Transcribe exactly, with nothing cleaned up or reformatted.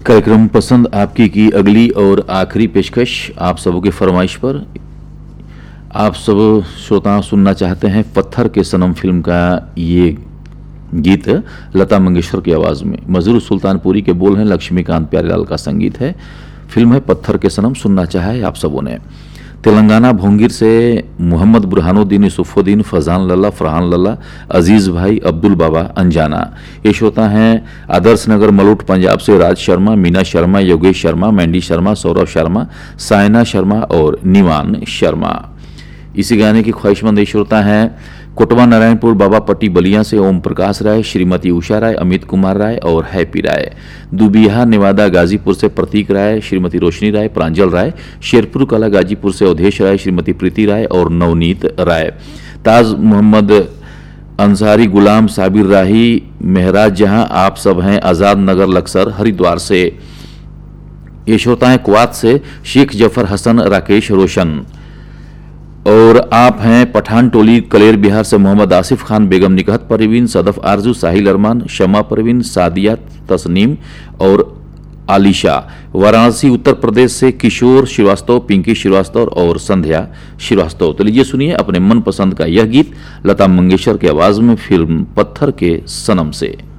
कार्यक्रम पसंद आपकी की अगली और आखिरी पेशकश आप सबों की फरमाइश पर। आप सब श्रोता सुनना चाहते हैं पत्थर के सनम फिल्म का ये गीत लता मंगेशकर की आवाज़ में। मजरूर सुल्तानपुरी के बोल हैं, लक्ष्मीकांत प्यारेलाल का संगीत है। फिल्म है पत्थर के सनम। सुनना चाहा है आप सबों ने। तेलंगाना भोंगिर से मोहम्मद बुरहानुद्दीन यूसुफुद्दीन, फजान लल्ला, फरहान लल्ला, अजीज़ भाई, अब्दुल बाबा, अंजाना। ये श्रोता हैं आदर्श नगर मलूट पंजाब से राज शर्मा, मीना शर्मा, योगेश शर्मा, मैंडी शर्मा, सौरभ शर्मा, सायना शर्मा और निवान शर्मा। इसी गाने की ख्वाहिशमंद ये श्रोता हैं कोटवा नारायणपुर बाबा पट्टी बलिया से ओम प्रकाश राय, श्रीमती उषा राय, अमित कुमार राय और हैप्पी राय। दुबिहा नेवादा गाजीपुर से प्रतीक राय, श्रीमती रोशनी राय, प्रांजल राय, शेरपुर कला गाजीपुर से अवधेश राय, श्रीमती प्रीति राय और नवनीत राय। ताज मोहम्मद अंसारी, गुलाम साबिर राही, महराज जहां आप सब हैं आज़ाद नगर लक्सर हरिद्वार से। ये श्रोता हैं कुवैत से शेख जफर हसन, राकेश रोशन। और आप हैं पठान टोली कलेर बिहार से मोहम्मद आसिफ खान, बेगम निकहत परवीन, सदफ आरजू, साहिल अरमान, शमा परवीन, सादिया तस्नीम और आलिशा। वाराणसी उत्तर प्रदेश से किशोर श्रीवास्तव, पिंकी श्रीवास्तव और संध्या श्रीवास्तव। तो लीजिए सुनिए अपने मनपसंद का यह गीत लता मंगेशकर की आवाज में फिल्म पत्थर के सनम से।